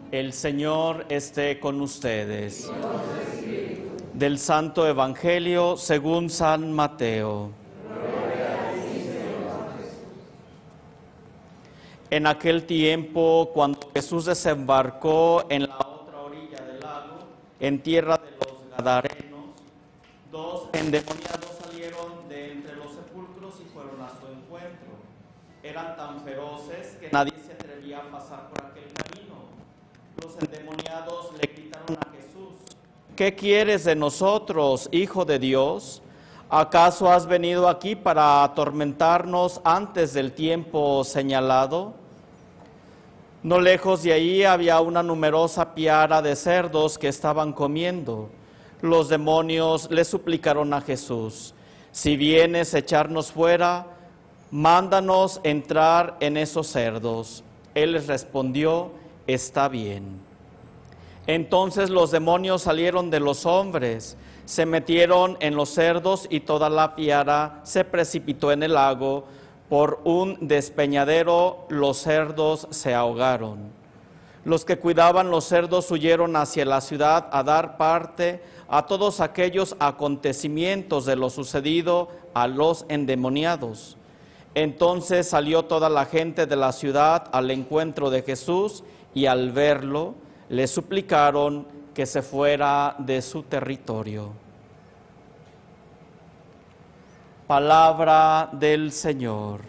El Señor esté con ustedes. Del Santo Evangelio según San Mateo. En aquel tiempo, cuando Jesús desembarcó en la otra orilla del lago, en tierra de los Gadarenos, dos endemoniados salieron de entre los sepulcros y fueron a su encuentro. Eran tan feroces que nadie se atrevía a pasar por aquel camino. Los endemoniados le gritaron a Jesús: ¿qué quieres de nosotros, Hijo de Dios? ¿Acaso has venido aquí para atormentarnos antes del tiempo señalado? No lejos de ahí había una numerosa piara de cerdos que estaban comiendo. Los demonios le suplicaron a Jesús: si vienes a echarnos fuera, mándanos entrar en esos cerdos. Él les respondió: está bien. Entonces los demonios salieron de los hombres, se metieron en los cerdos y toda la piara se precipitó en el lago. Por un despeñadero los cerdos se ahogaron. Los que cuidaban los cerdos huyeron hacia la ciudad a dar parte a todos aquellos acontecimientos de lo sucedido a los endemoniados. Entonces salió toda la gente de la ciudad al encuentro de Jesús y al verlo le suplicaron que se fuera de su territorio. Palabra del Señor.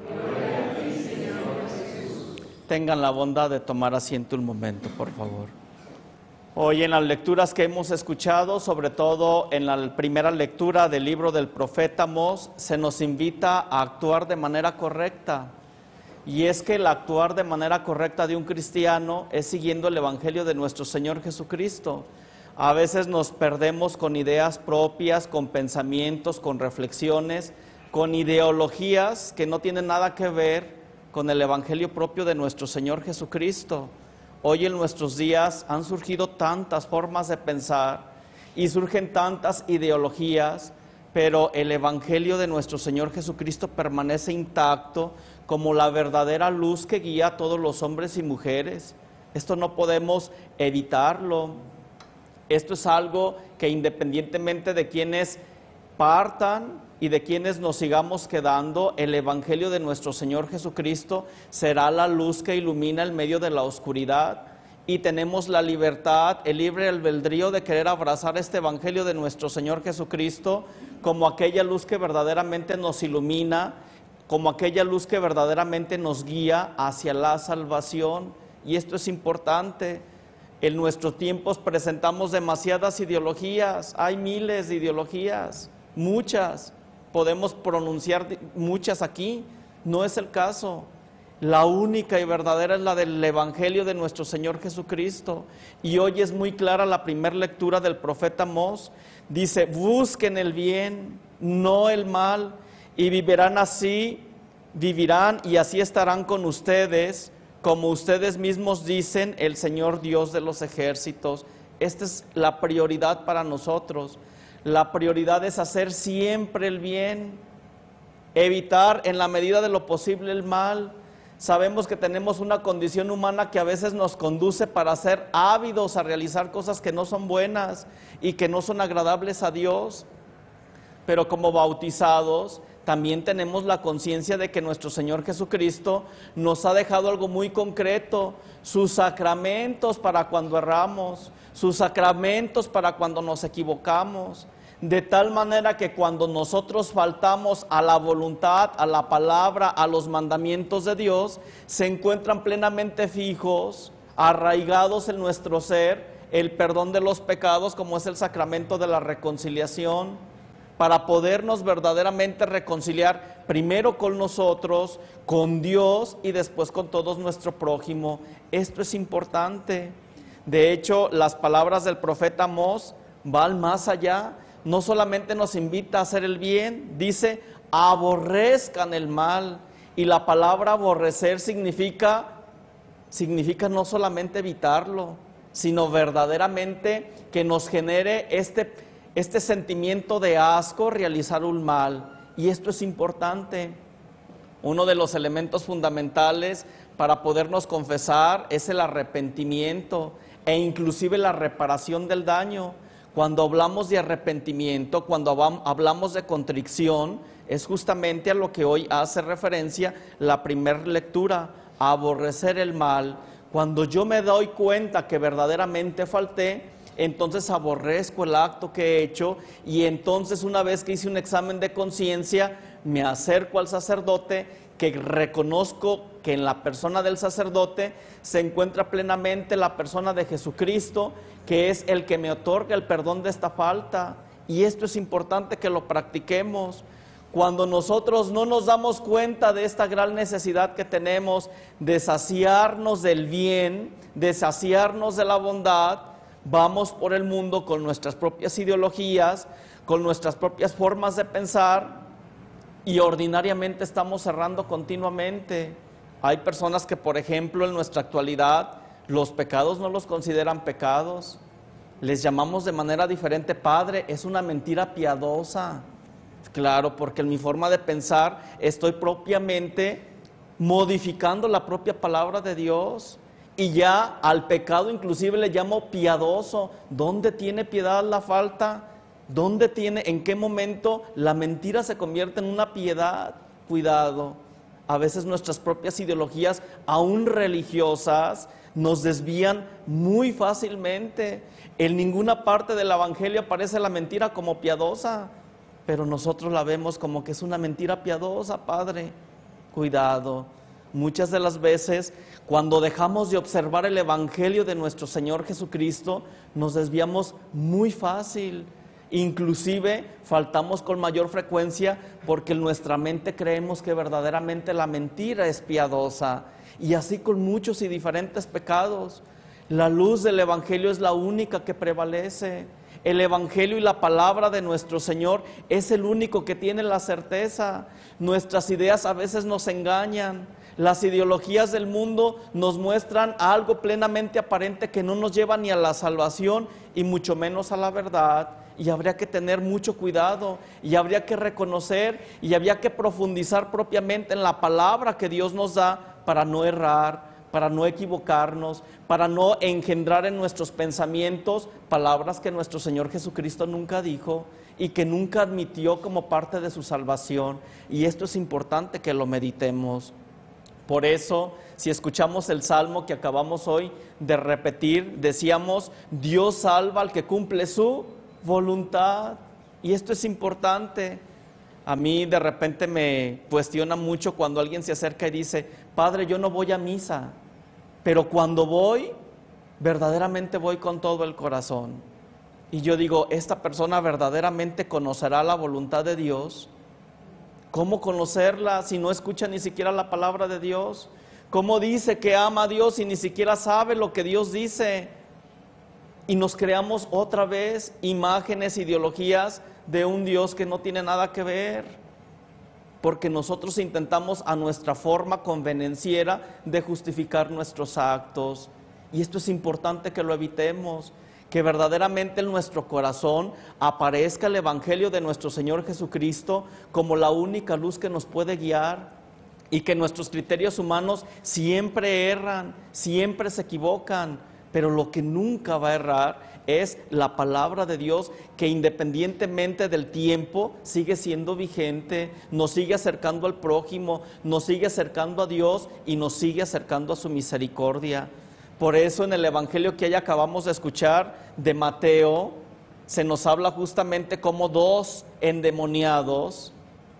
Tengan la bondad de tomar asiento un momento, por favor. Hoy en las lecturas que hemos escuchado, sobre todo en la primera lectura del libro del profeta Amós, se nos invita a actuar de manera correcta. Y es que el actuar de manera correcta de un cristiano es siguiendo el Evangelio de nuestro Señor Jesucristo. A veces nos perdemos con ideas propias, con pensamientos, con reflexiones, con ideologías que no tienen nada que ver con el Evangelio propio de nuestro Señor Jesucristo. Hoy en nuestros días han surgido tantas formas de pensar y surgen tantas ideologías, pero el Evangelio de nuestro Señor Jesucristo permanece intacto como la verdadera luz que guía a todos los hombres y mujeres. Esto no podemos evitarlo. Esto es algo que independientemente de quienes partan y de quienes nos sigamos quedando, el Evangelio de nuestro Señor Jesucristo será la luz que ilumina el medio de la oscuridad, y tenemos la libertad, el libre albedrío de querer abrazar este Evangelio de nuestro Señor Jesucristo como aquella luz que verdaderamente nos ilumina, como aquella luz que verdaderamente nos guía hacia la salvación. Y esto es importante. En nuestros tiempos presentamos demasiadas ideologías, hay miles de ideologías, muchas, podemos pronunciar muchas aquí, no es el caso. La única y verdadera es la del Evangelio de nuestro Señor Jesucristo. Y hoy es muy clara la primera lectura del profeta Amós. Dice: busquen el bien, no el mal, y vivirán y así estarán con ustedes, como ustedes mismos dicen, el Señor Dios de los ejércitos. Esta es la prioridad para nosotros. La prioridad es hacer siempre el bien, evitar en la medida de lo posible el mal. Sabemos que tenemos una condición humana que a veces nos conduce para ser ávidos a realizar cosas que no son buenas y que no son agradables a Dios. Pero como bautizados, también tenemos la conciencia de que nuestro Señor Jesucristo nos ha dejado algo muy concreto: sus sacramentos para cuando erramos, sus sacramentos para cuando nos equivocamos, de tal manera que cuando nosotros faltamos a la voluntad, a la palabra, a los mandamientos de Dios, se encuentran plenamente fijos, arraigados en nuestro ser, el perdón de los pecados, como es el sacramento de la reconciliación, para podernos verdaderamente reconciliar primero con nosotros, con Dios y después con todo nuestro prójimo. Esto es importante. De hecho, las palabras del profeta Amós van más allá. No solamente nos invita a hacer el bien, dice: aborrezcan el mal. Y la palabra aborrecer significa no solamente evitarlo, sino verdaderamente que nos genere este sentimiento de asco realizar un mal. Y esto es importante. Uno de los elementos fundamentales para podernos confesar es el arrepentimiento e inclusive la reparación del daño. Cuando hablamos de arrepentimiento, cuando hablamos de contrición, es justamente a lo que hoy hace referencia la primera lectura, a aborrecer el mal. Cuando yo me doy cuenta que verdaderamente falté, entonces aborrezco el acto que he hecho, y entonces una vez que hice un examen de conciencia, me acerco al sacerdote, que reconozco que en la persona del sacerdote se encuentra plenamente la persona de Jesucristo, que es el que me otorga el perdón de esta falta. Y esto es importante que lo practiquemos. Cuando nosotros no nos damos cuenta de esta gran necesidad que tenemos de saciarnos del bien, de saciarnos de la bondad, vamos por el mundo con nuestras propias ideologías, con nuestras propias formas de pensar, y ordinariamente estamos errando continuamente. Hay personas que, por ejemplo, en nuestra actualidad, los pecados no los consideran pecados. Les llamamos de manera diferente: Padre, es una mentira piadosa. Claro, porque en mi forma de pensar estoy propiamente modificando la propia palabra de Dios, y ya al pecado inclusive le llamo piadoso. ¿Dónde tiene piedad la falta? ¿Dónde tiene, en qué momento la mentira se convierte en una piedad? Cuidado, a veces nuestras propias ideologías, aún religiosas, nos desvían muy fácilmente. En ninguna parte del Evangelio aparece la mentira como piadosa, pero nosotros la vemos como que es una mentira piadosa, Padre. Cuidado, muchas de las veces cuando dejamos de observar el Evangelio de nuestro Señor Jesucristo, nos desviamos muy fácil. Inclusive faltamos con mayor frecuencia porque en nuestra mente creemos que verdaderamente la mentira es piadosa, y así con muchos y diferentes pecados. La luz del Evangelio es la única que prevalece. El Evangelio y la palabra de nuestro Señor es el único que tiene la certeza. Nuestras ideas a veces nos engañan. Las ideologías del mundo nos muestran algo plenamente aparente que no nos lleva ni a la salvación y mucho menos a la verdad. Y habría que tener mucho cuidado, y habría que reconocer, y habría que profundizar propiamente en la palabra que Dios nos da para no errar, para no equivocarnos, para no engendrar en nuestros pensamientos palabras que nuestro Señor Jesucristo nunca dijo y que nunca admitió como parte de su salvación. Y esto es importante que lo meditemos. Por eso, si escuchamos el salmo que acabamos hoy de repetir, decíamos: Dios salva al que cumple su voluntad. Y esto es importante. A mí de repente me cuestiona mucho cuando alguien se acerca y dice: Padre, yo no voy a misa, pero cuando voy, verdaderamente voy con todo el corazón. Y yo digo: ¿esta persona verdaderamente conocerá la voluntad de Dios? ¿Cómo conocerla si no escucha ni siquiera la palabra de Dios? ¿Cómo dice que ama a Dios y ni siquiera sabe lo que Dios dice? Y nos creamos otra vez imágenes, ideologías de un Dios que no tiene nada que ver, porque nosotros intentamos a nuestra forma convenenciera de justificar nuestros actos. Y esto es importante que lo evitemos, que verdaderamente en nuestro corazón aparezca el Evangelio de nuestro Señor Jesucristo como la única luz que nos puede guiar, y que nuestros criterios humanos siempre erran, siempre se equivocan, pero lo que nunca va a errar es la palabra de Dios, que independientemente del tiempo sigue siendo vigente, nos sigue acercando al prójimo, nos sigue acercando a Dios y nos sigue acercando a su misericordia. Por eso en el Evangelio que ya acabamos de escuchar de Mateo, se nos habla justamente como dos endemoniados,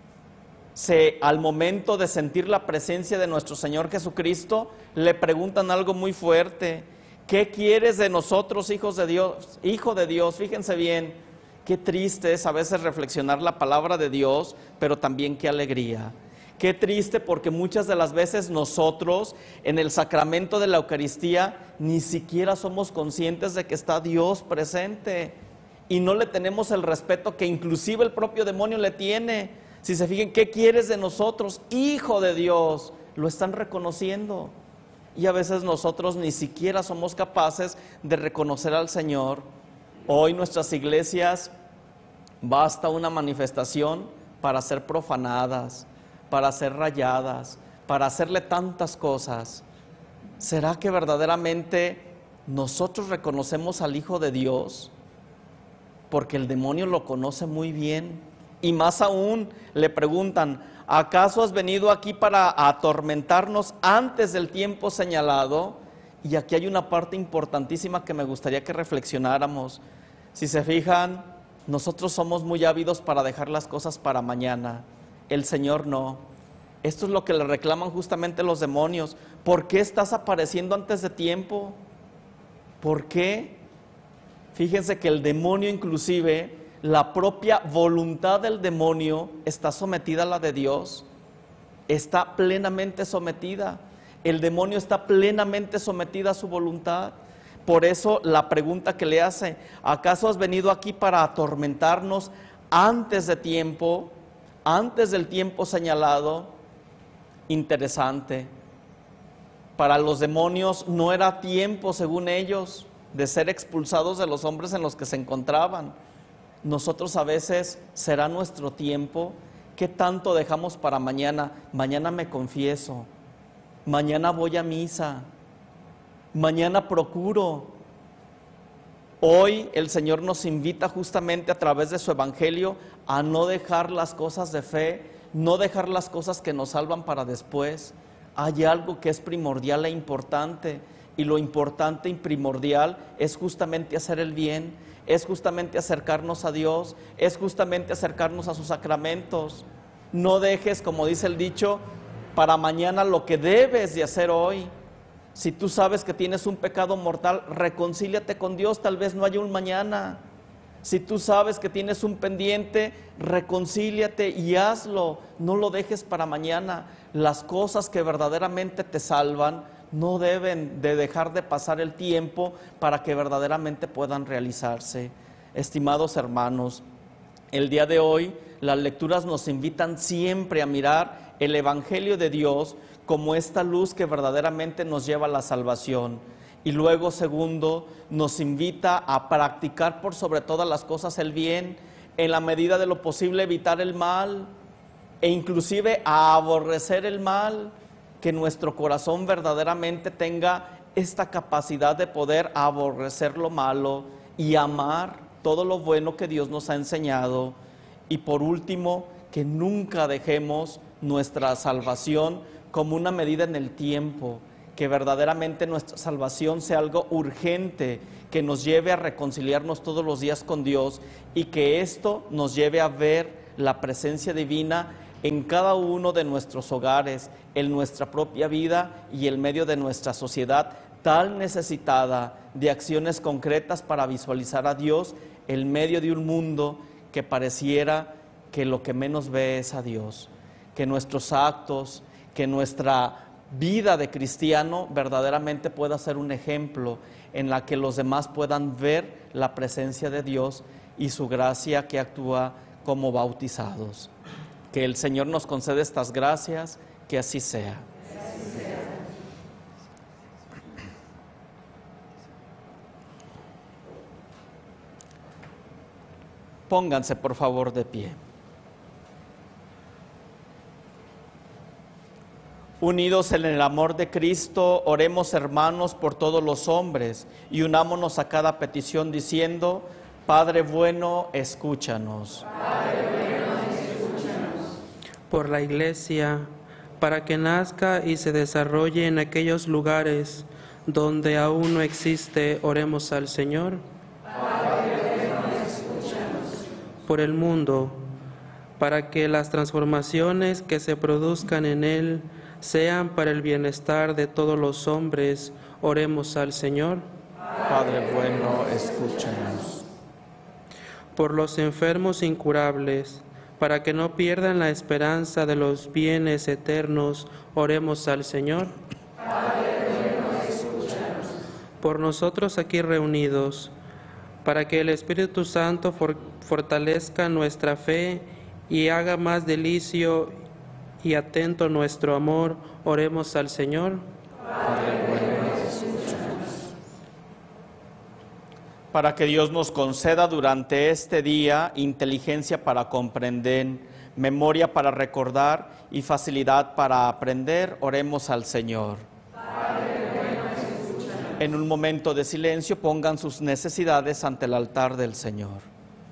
al momento de sentir la presencia de nuestro Señor Jesucristo, le preguntan algo muy fuerte: ¿qué quieres de nosotros, hijos de Dios? Hijo de Dios. Fíjense bien, qué triste es a veces reflexionar la palabra de Dios, pero también qué alegría. Qué triste, porque muchas de las veces nosotros en el sacramento de la Eucaristía ni siquiera somos conscientes de que está Dios presente, y no le tenemos el respeto que inclusive el propio demonio le tiene. Si se fijan, ¿qué quieres de nosotros, Hijo de Dios? Lo están reconociendo. Y a veces nosotros ni siquiera somos capaces de reconocer al Señor. Hoy nuestras iglesias basta una manifestación para ser profanadas, para ser rayadas, para hacerle tantas cosas. ¿Será que verdaderamente nosotros reconocemos al Hijo de Dios? Porque el demonio lo conoce muy bien. Y más aún le preguntan, ¿acaso has venido aquí para atormentarnos antes del tiempo señalado? Y aquí hay una parte importantísima que me gustaría que reflexionáramos. Si se fijan, nosotros somos muy ávidos para dejar las cosas para mañana. El Señor no. Esto es lo que le reclaman justamente los demonios. ¿Por qué estás apareciendo antes de tiempo? ¿Por qué? Fíjense que el demonio, inclusive, la propia voluntad del demonio está sometida a la de Dios. Está plenamente sometida. El demonio está plenamente sometida a su voluntad. Por eso la pregunta que le hace, ¿acaso has venido aquí para atormentarnos antes de tiempo, antes del tiempo señalado? Interesante. Para los demonios no era tiempo, según ellos, de ser expulsados de los hombres en los que se encontraban. Nosotros a veces, ¿será nuestro tiempo? ¿Qué tanto dejamos para mañana? Mañana me confieso, mañana voy a misa, mañana procuro. Hoy el Señor nos invita justamente a través de su Evangelio a no dejar las cosas de fe, no dejar las cosas que nos salvan para después. Hay algo que es primordial e importante, y lo importante y primordial es justamente hacer el bien, es justamente acercarnos a Dios, es justamente acercarnos a sus sacramentos. No dejes, como dice el dicho, para mañana lo que debes de hacer hoy. Si tú sabes que tienes un pecado mortal, reconcíliate con Dios, tal vez no haya un mañana. Si tú sabes que tienes un pendiente, reconcíliate y hazlo, no lo dejes para mañana. Las cosas que verdaderamente te salvan no deben de dejar de pasar el tiempo para que verdaderamente puedan realizarse. Estimados hermanos, el día de hoy las lecturas nos invitan siempre a mirar el Evangelio de Dios como esta luz que verdaderamente nos lleva a la salvación. Y luego, segundo, nos invita a practicar por sobre todas las cosas el bien, en la medida de lo posible evitar el mal, e inclusive a aborrecer el mal, que nuestro corazón verdaderamente tenga esta capacidad de poder aborrecer lo malo y amar todo lo bueno que Dios nos ha enseñado. Y por último, que nunca dejemos nuestra salvación como una medida en el tiempo, que verdaderamente nuestra salvación sea algo urgente, que nos lleve a reconciliarnos todos los días con Dios, y que esto nos lleve a ver la presencia divina en cada uno de nuestros hogares, en nuestra propia vida y en medio de nuestra sociedad tan necesitada de acciones concretas para visualizar a Dios en medio de un mundo que pareciera que lo que menos ve es a Dios. Que nuestros actos, que nuestra vida de cristiano verdaderamente pueda ser un ejemplo en la que los demás puedan ver la presencia de Dios y su gracia que actúa como bautizados. Que el Señor nos conceda estas gracias, que así sea. Pónganse por favor de pie. Unidos en el amor de Cristo, oremos, hermanos, por todos los hombres, y unámonos a cada petición diciendo: Padre bueno, escúchanos. Padre bueno, escúchanos. Por la Iglesia, para que nazca y se desarrolle en aquellos lugares donde aún no existe, oremos al Señor. Padre bueno, escúchanos. Por el mundo, para que las transformaciones que se produzcan en él sean para el bienestar de todos los hombres, oremos al Señor. Padre bueno, escúchanos. Por los enfermos incurables, para que no pierdan la esperanza de los bienes eternos, oremos al Señor. Padre bueno, escúchanos. Por nosotros aquí reunidos, para que el Espíritu Santo fortalezca nuestra fe y haga más delicio y atento nuestro amor, oremos al Señor. Padre bueno, escúchanos. Para que Dios nos conceda durante este día inteligencia para comprender, memoria para recordar y facilidad para aprender, oremos al Señor. Padre En un momento de silencio pongan sus necesidades ante el altar del Señor.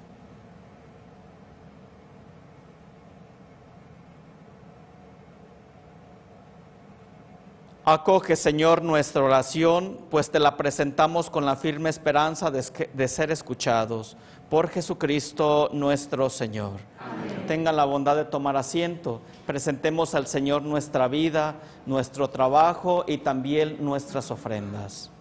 Acoge, Señor, nuestra oración, pues te la presentamos con la firme esperanza de ser escuchados. Por Jesucristo nuestro Señor. Amén. Tengan la bondad de tomar asiento. Presentemos al Señor nuestra vida, nuestro trabajo y también nuestras ofrendas.